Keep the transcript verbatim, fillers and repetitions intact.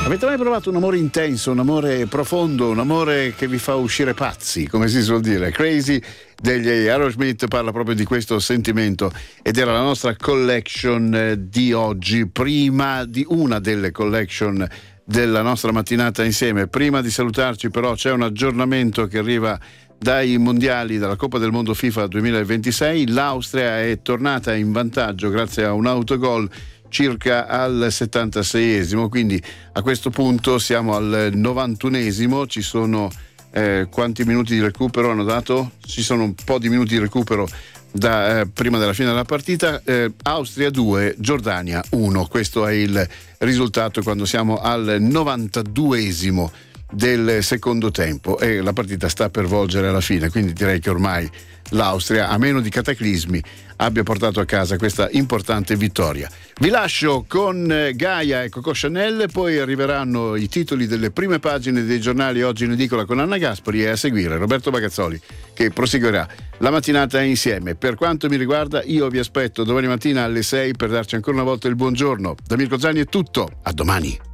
Avete mai provato un amore intenso, un amore profondo, un amore che vi fa uscire pazzi, come si suol dire? Crazy degli Aerosmith parla proprio di questo sentimento ed era la nostra collection di oggi, prima di una delle collection della nostra mattinata insieme. Prima di salutarci però c'è un aggiornamento che arriva dai mondiali della Coppa del Mondo FIFA duemilaventisei. L'Austria è tornata in vantaggio grazie a un autogol circa al settantaseiesimo, quindi a questo punto siamo al novantunesimo. Ci sono eh, quanti minuti di recupero hanno dato? Ci sono un po' di minuti di recupero da eh, prima della fine della partita. eh, Austria due, Giordania uno, questo è il risultato quando siamo al novantaduesimo del secondo tempo e la partita sta per volgere alla fine, quindi direi che ormai l'Austria, a meno di cataclismi, abbia portato a casa questa importante vittoria. Vi lascio con Gaia e Coco Chanel, poi arriveranno i titoli delle prime pagine dei giornali oggi in edicola con Anna Gaspari e a seguire Roberto Bagazzoli che proseguirà la mattinata insieme. Per quanto mi riguarda, io vi aspetto domani mattina alle sei per darci ancora una volta il buongiorno. Da Mirko Zanni è tutto, a domani.